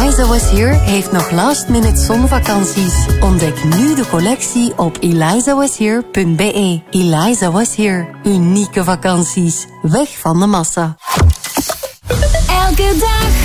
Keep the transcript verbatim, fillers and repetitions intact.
Eliza Was Here heeft nog last minute zonvakanties. Ontdek nu de collectie op eliza was here punt b e. Eliza Was Here. Unieke vakanties. Weg van de massa. Elke dag